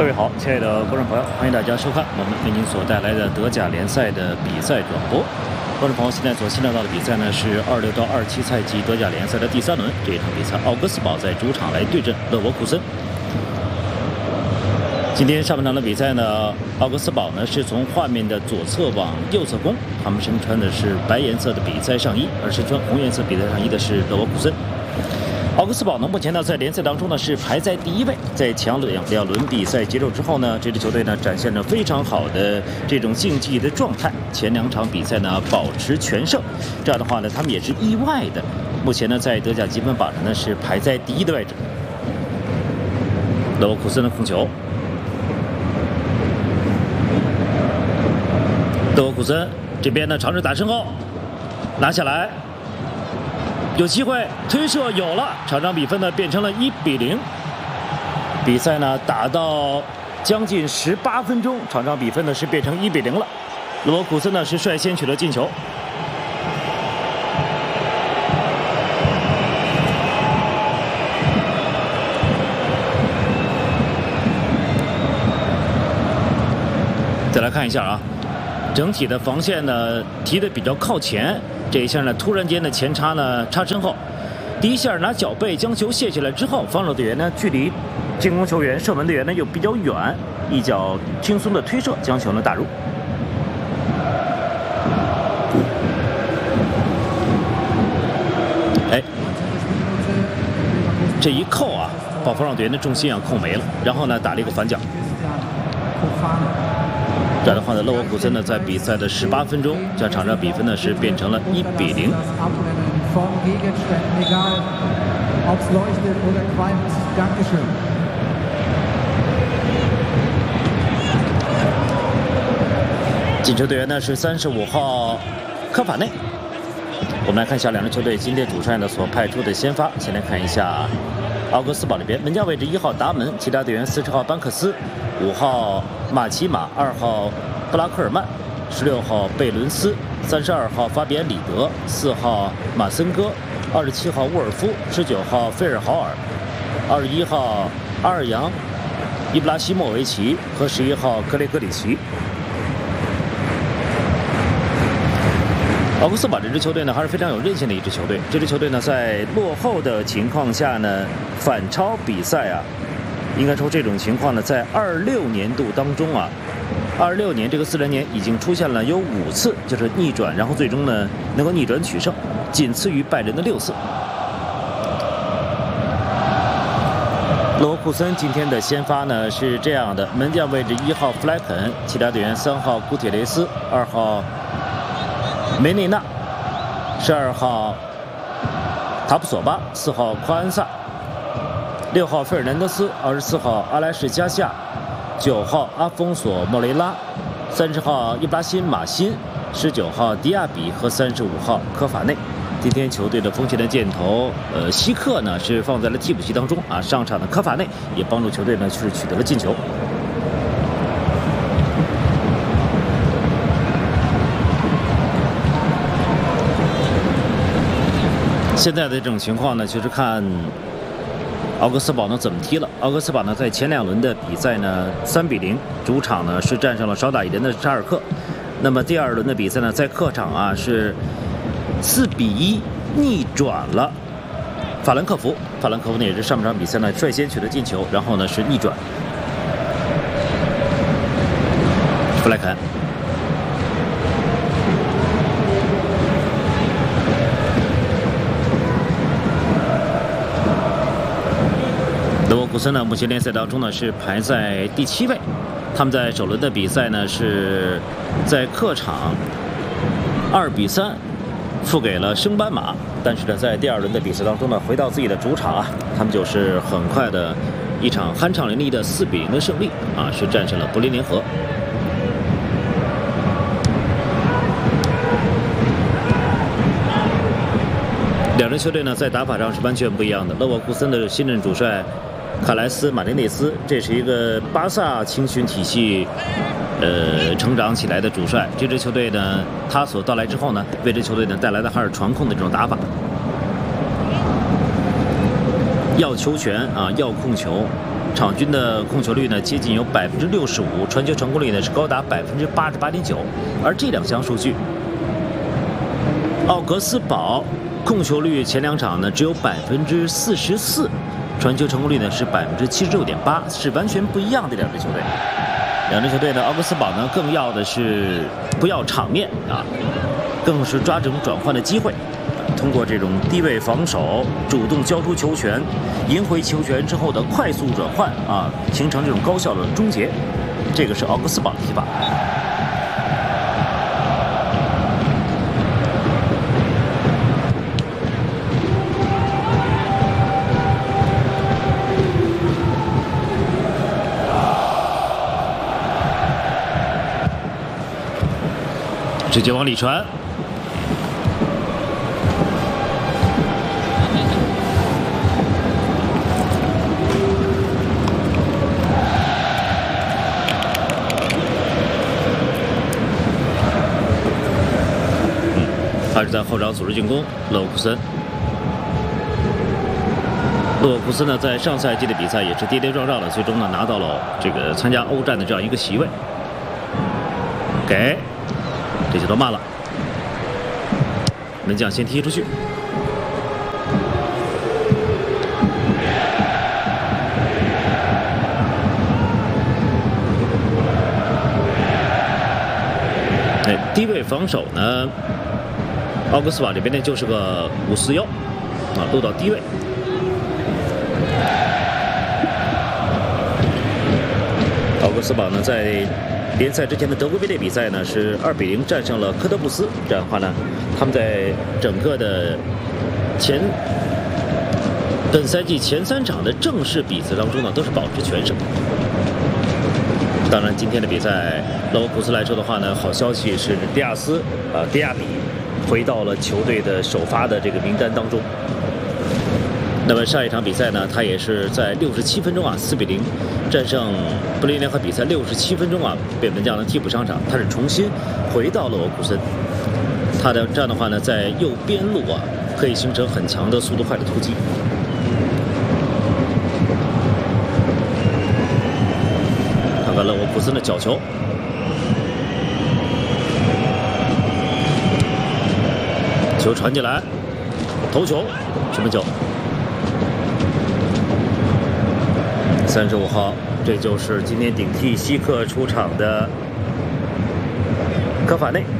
位好，亲爱的观众朋友，欢迎大家收看我们为您所带来的德甲联赛的比赛转播。观众朋友，现在所欣赏到的比赛呢是26到27赛季德甲联赛的第3轮，这一场比赛，奥格斯堡在主场来对阵勒沃库森。今天上半场的比赛呢，奥格斯堡呢是从画面的左侧往右侧攻，他们身穿的是白颜色的比赛上衣，而身穿红颜色比赛上衣的是勒沃库森。奥格斯堡呢，目前呢在联赛当中呢是排在第1位，在强两轮比赛结束之后呢，这支球队呢展现了非常好的这种竞技的状态，前2场比赛呢保持全胜，这样的话呢，他们也是意外的，目前呢在德甲积分榜上呢是排在第1的位置。勒沃库森的控球，勒沃库森这边呢尝试打身后，拿下来。有机会推射有了，场上比分呢变成了1-0。比赛呢打到将近18分钟，场上比分呢是变成1-0了。勒沃库森呢是率先取得进球。再来看一下啊，整体的防线呢提得比较靠前。这一下呢，突然间的前插呢插身后，第一下拿脚背将球卸下来之后，防守队员呢距离进攻球员射门队员呢又比较远，一脚轻松的推射将球呢打入。哎，这一扣啊，把防守队员的重心啊扣没了，然后呢打了一个反脚。这样的话呢，勒沃库森呢在比赛的18分钟，将场上比分呢是变成了1-0。进球队员呢是35号科法内。我们来看一下两支球队今天主帅呢所派出的先发，先来看一下奥格斯堡这边，门将位置1号达门，其他队员40号班克斯，5号马奇马，2号布拉克尔曼，16号贝伦斯，32号法比安里德，4号马森戈，27号沃尔夫，19号费尔豪尔，21号阿尔扬伊布拉希莫维奇和11号格雷格里奇。奥格斯堡这支球队呢还是非常有韧性的一支球队，这支球队呢在落后的情况下呢反超比赛啊，应该说这种情况呢在26年度当中啊，26年这个40年已经出现了有5次，就是逆转，然后最终呢能够逆转取胜，仅次于拜仁的6次。勒沃库森今天的先发呢是这样的，门将位置1号弗莱肯，其他队员3号古铁雷斯，2号梅内纳，12号塔普索巴，4号夸恩萨，6号费尔南德斯，24号阿莱什加夏，9号阿丰索莫雷拉，30号伊布拉辛马辛，19号迪亚比和35号科法内。今天球队的锋线的箭头希克呢是放在了替补席当中啊，上场的科法内也帮助球队呢是取得了进球。现在的这种情况呢，就是看奥格斯堡呢怎么踢了。奥格斯堡呢在前2轮的比赛呢3-0，主场呢是战胜了少打一人的沙尔克。那么第2轮的比赛呢，在客场啊是4-1逆转了法兰克福。法兰克福呢也是上半场比赛呢率先取得进球，然后呢是逆转。弗莱肯。勒沃库森呢，目前联赛当中呢是排在第7位。他们在首轮的比赛呢是在客场2-3负给了升班马，但是呢在第2轮的比赛当中呢，回到自己的主场啊，他们就是很快的一场酣畅淋漓的4-0的胜利啊，是战胜了柏林联合。两支球队呢在打法上是完全不一样的。勒沃库森的新任主帅卡莱斯·马丁内斯，这是一个巴萨青训体系成长起来的主帅。这支球队呢，他所到来之后呢，为这球队呢带来的还是传控的这种打法。要球权啊，要控球， 场均的控球率呢接近有65%，传球成功率呢是高达88.9%。而这两项数据，奥格斯堡控球率前2场呢只有44%，传球成功率呢是76.8%，是完全不一样的两支球队。两支球队呢，奥格斯堡呢更要的是不要场面啊，更是抓准转换的机会。通过这种低位防守，主动交出球权，赢回球权之后的快速转换啊，形成这种高效的终结，这个是奥格斯堡的踢法。直接往里传。还是在后场组织进攻，勒沃库森。勒沃库森呢，在上赛季的比赛也是跌跌撞撞的，最终呢拿到了这个参加欧战的这样一个席位。给，这球都慢了，门将先踢出去。低位防守呢，奥格斯堡这边呢就是个5-4-1啊，落到低位。奥格斯堡呢在联赛之前的德国杯列比赛呢是2-0战胜了科特布斯，这样的话呢，他们在整个的本赛季前3场的正式比赛当中呢都是保持全胜。当然，今天的比赛，勒沃库斯来说的话呢，好消息是迪亚比回到了球队的首发的这个名单当中。那么上一场比赛呢，他也是在67分钟啊，4-0战胜布林联合比赛67分钟啊，被门将的替补上场，他是重新回到了勒沃库森。他的这样的话呢，在右边路啊，可以形成很强的速度快的突击。勒沃库森的角球，球传进来，头球，什么球？35号，这就是今天顶替希克出场的科法内。